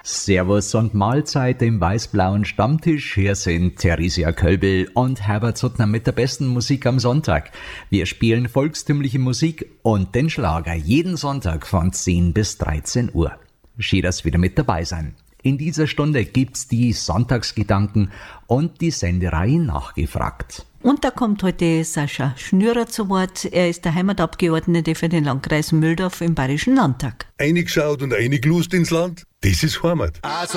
Servus und Mahlzeit im weiß-blauen Stammtisch. Hier sind Theresia Kölbel und Herbert Suttner mit der besten Musik am Sonntag. Wir spielen volkstümliche Musik und den Schlager jeden Sonntag von 10 bis 13 Uhr. Schön, dass wieder mit dabei sein. In dieser Stunde gibt's die Sonntagsgedanken und die Sendereihe Nachgefragt. Und da kommt heute Sascha Schnürer zu Wort. Er ist der Heimatabgeordnete für den Landkreis Mühldorf im Bayerischen Landtag. Eingeschaut und eingelust ins Land, das ist Heimat.